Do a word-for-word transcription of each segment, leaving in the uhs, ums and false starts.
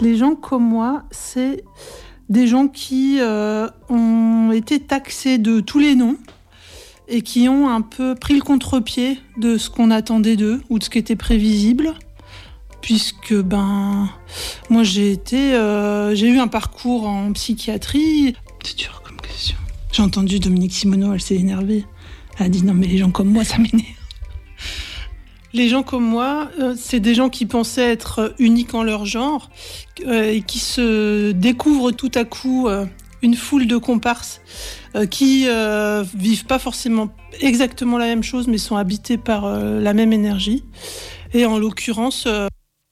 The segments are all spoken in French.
Les gens comme moi, c'est des gens qui euh, ont été taxés de tous les noms et qui ont un peu pris le contre-pied de ce qu'on attendait d'eux ou de ce qui était prévisible. Puisque ben, moi j'ai été, euh, j'ai eu un parcours en psychiatrie. C'est dur comme question. J'ai entendu Dominique Simoneau, elle s'est énervée. Elle a dit non mais les gens comme moi ça m'énerve. Les gens comme moi, euh, c'est des gens qui pensaient être uniques en leur genre euh, et qui se découvrent tout à coup euh, une foule de comparses euh, qui euh, vivent pas forcément exactement la même chose mais sont habités par euh, la même énergie. Et en l'occurrence... Euh,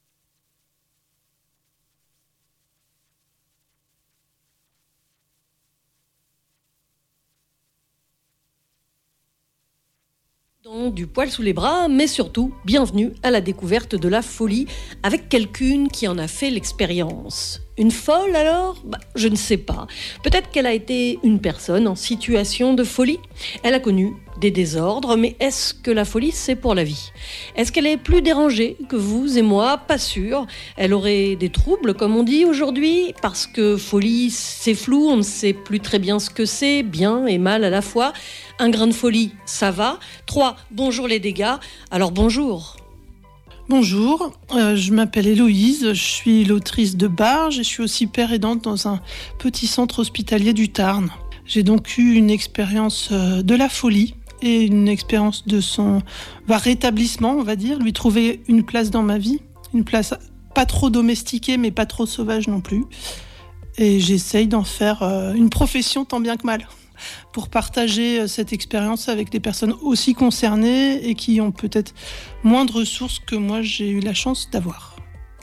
du poil sous les bras, mais surtout, bienvenue à la découverte de la folie avec quelqu'une qui en a fait l'expérience. Une folle alors ? Bah, je ne sais pas. Peut-être qu'elle a été une personne en situation de folie. Elle a connu des désordres, mais est-ce que la folie, c'est pour la vie ? Est-ce qu'elle est plus dérangée que vous et moi ? Pas sûr. Elle aurait des troubles, comme on dit aujourd'hui, parce que folie, c'est flou, on ne sait plus très bien ce que c'est, bien et mal à la fois. Un grain de folie, ça va. Trois, bonjour les dégâts. Alors bonjour. Bonjour, euh, je m'appelle Héloïse, je suis l'autrice de Barge et je suis aussi père aidante dans un petit centre hospitalier du Tarn. J'ai donc eu une expérience euh, de la folie et une expérience de son bah, rétablissement, on va dire, lui trouver une place dans ma vie, une place pas trop domestiquée mais pas trop sauvage non plus. Et j'essaye d'en faire euh, une profession tant bien que mal, pour partager cette expérience avec des personnes aussi concernées et qui ont peut-être moins de ressources que moi j'ai eu la chance d'avoir.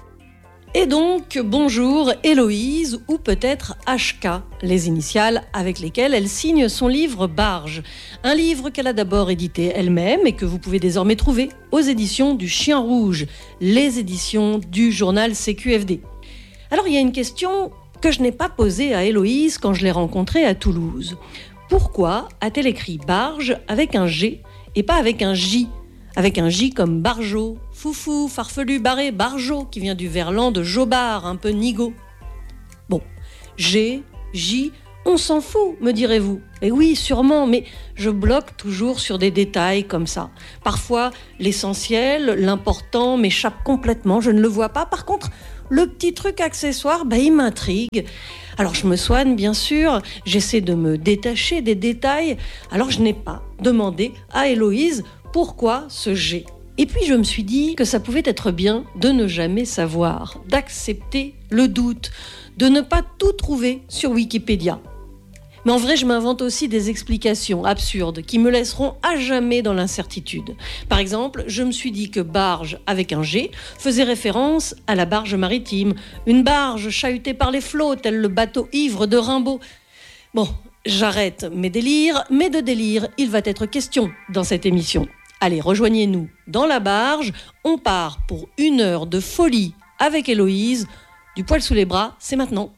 Et donc, bonjour Héloïse, ou peut-être H K, les initiales avec lesquelles elle signe son livre Barge. Un livre qu'elle a d'abord édité elle-même et que vous pouvez désormais trouver aux éditions du Chien Rouge, les éditions du journal C Q F D. Alors, il y a une question que je n'ai pas posée à Héloïse quand je l'ai rencontrée à Toulouse. Pourquoi a-t-elle écrit Barge avec un G et pas avec un J ? Avec un J comme Barjo, foufou, farfelu, barré, Barjo, qui vient du verlan de Jobard, un peu nigo. Bon, G, J, on s'en fout, me direz-vous. Et oui, sûrement, mais je bloque toujours sur des détails comme ça. Parfois, l'essentiel, l'important m'échappe complètement, je ne le vois pas. Par contre, le petit truc accessoire, bah, il m'intrigue. Alors je me soigne, bien sûr, j'essaie de me détacher des détails. Alors je n'ai pas demandé à Héloïse pourquoi ce G. Et puis je me suis dit que ça pouvait être bien de ne jamais savoir, d'accepter le doute, de ne pas tout trouver sur Wikipédia. Mais en vrai, je m'invente aussi des explications absurdes qui me laisseront à jamais dans l'incertitude. Par exemple, je me suis dit que barge avec un G faisait référence à la barge maritime, une barge chahutée par les flots, tel le bateau ivre de Rimbaud. Bon, j'arrête mes délires, mais de délire, il va être question dans cette émission. Allez, rejoignez-nous dans la barge, on part pour une heure de folie avec Héloïse. Du poil sous les bras, c'est maintenant.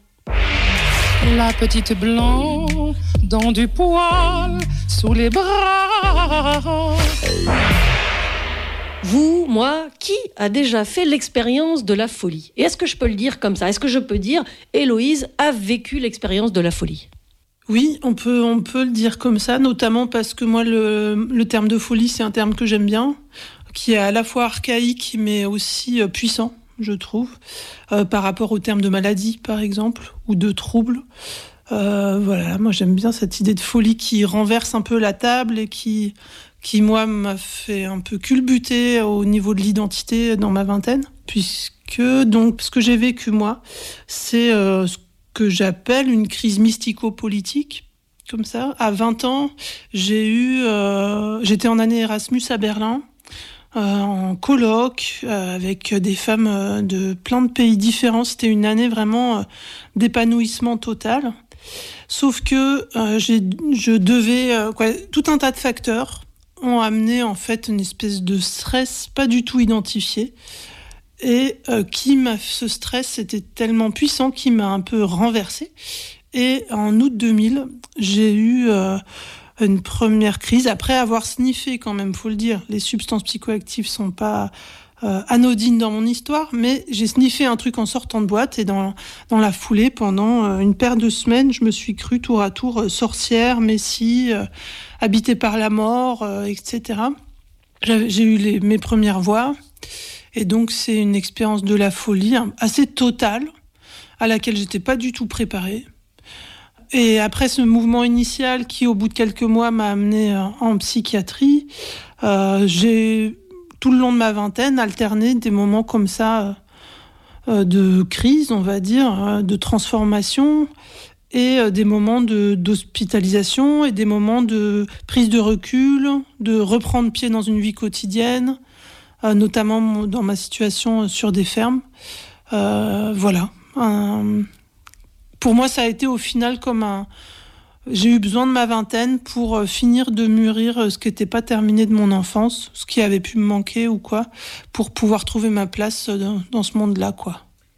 La petite blanc dans du poil sous les bras. Vous, moi, qui a déjà fait l'expérience de la folie ? Et est-ce que je peux le dire comme ça ? Est-ce que je peux dire Héloïse a vécu l'expérience de la folie ? Oui, on peut, on peut le dire comme ça, notamment parce que moi, le, le terme de folie, c'est un terme que j'aime bien, qui est à la fois archaïque, mais aussi puissant, je trouve, euh, par rapport au terme de maladie, par exemple, ou de trouble. Euh, voilà, moi, j'aime bien cette idée de folie qui renverse un peu la table et qui, qui, moi, m'a fait un peu culbuter au niveau de l'identité dans ma vingtaine, puisque, donc, ce que j'ai vécu, moi, c'est euh, ce que j'appelle une crise mystico-politique, comme ça. À vingt ans, j'ai eu, euh, j'étais en année Erasmus à Berlin, euh, en colloque, euh, avec des femmes euh, de plein de pays différents. C'était une année vraiment euh, d'épanouissement total. Sauf que euh, j'ai, je devais, euh, quoi, tout un tas de facteurs ont amené en fait une espèce de stress pas du tout identifié. Et euh, qui m'a, ce stress était tellement puissant qu'il m'a un peu renversée. Et en août deux mille, j'ai eu euh, une première crise, après avoir sniffé quand même, faut le dire. Les substances psychoactives sont pas euh, anodine dans mon histoire, mais j'ai sniffé un truc en sortant de boîte et dans, dans la foulée, pendant euh, une paire de semaines, je me suis crue tour à tour euh, sorcière, messie, euh, habitée par la mort, euh, et cetera. J'avais, j'ai eu les, mes premières voix, et donc c'est une expérience de la folie hein, assez totale, à laquelle j'étais pas du tout préparée. Et après ce mouvement initial qui, au bout de quelques mois, m'a amenée en psychiatrie, euh, j'ai, tout le long de ma vingtaine, alterné des moments comme ça euh, de crise, on va dire, de transformation, et euh, des moments de, d'hospitalisation et des moments de prise de recul, de reprendre pied dans une vie quotidienne, euh, notamment dans ma situation sur des fermes. Euh, voilà. Un... Pour moi, ça a été au final comme un... J'ai eu besoin de ma vingtaine pour finir de mûrir ce qui n'était pas terminé de mon enfance, ce qui avait pu me manquer ou quoi, pour pouvoir trouver ma place dans, dans ce monde-là, quoi.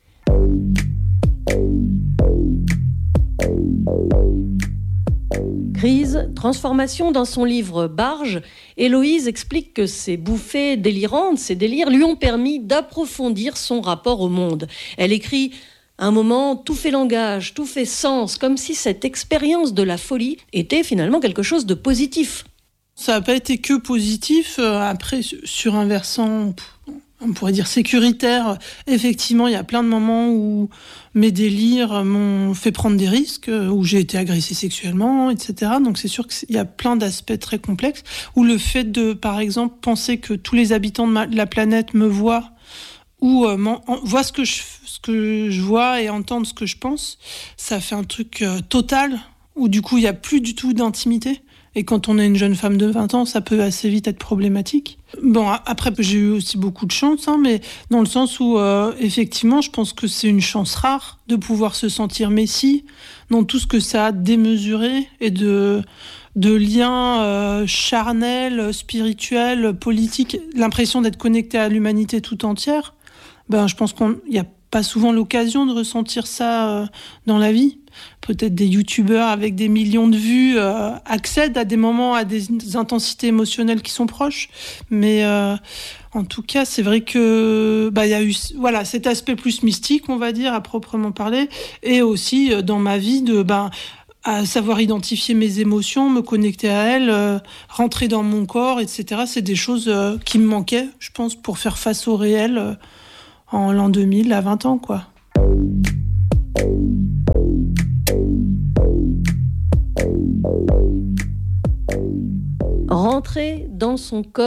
Crise, transformation. Dans son livre Barge, Héloïse explique que ces bouffées délirantes, ces délires, lui ont permis d'approfondir son rapport au monde. Elle écrit... À un moment, tout fait langage, tout fait sens, comme si cette expérience de la folie était finalement quelque chose de positif. Ça n'a pas été que positif. Après, sur un versant, on pourrait dire sécuritaire, effectivement, il y a plein de moments où mes délires m'ont fait prendre des risques, où j'ai été agressée sexuellement, et cetera. Donc c'est sûr qu'il y a plein d'aspects très complexes, où le fait de, par exemple, penser que tous les habitants de, ma, de la planète me voient, ou euh, voient ce que, je, ce que je vois et entendent ce que je pense, ça fait un truc euh, total, où du coup il n'y a plus du tout d'intimité. Et quand on est une jeune femme de vingt ans, ça peut assez vite être problématique. Bon, après, j'ai eu aussi beaucoup de chance, hein, mais dans le sens où, euh, effectivement, je pense que c'est une chance rare de pouvoir se sentir messie dans tout ce que ça a démesuré et de, de liens euh, charnels, spirituels, politiques, l'impression d'être connecté à l'humanité tout entière. Ben, je pense qu'il n'y a pas souvent l'occasion de ressentir ça euh, dans la vie. Peut-être des youtubeurs avec des millions de vues euh, accèdent à des moments, à des intensités émotionnelles qui sont proches. Mais euh, en tout cas, c'est vrai que bah, y a eu voilà, cet aspect plus mystique, on va dire, à proprement parler. Et aussi euh, dans ma vie, de, bah, à savoir identifier mes émotions, me connecter à elles, euh, rentrer dans mon corps, et cetera. C'est des choses euh, qui me manquaient, je pense, pour faire face au réel euh, en l'an deux mille, à vingt ans, quoi. Rentrer dans son corps.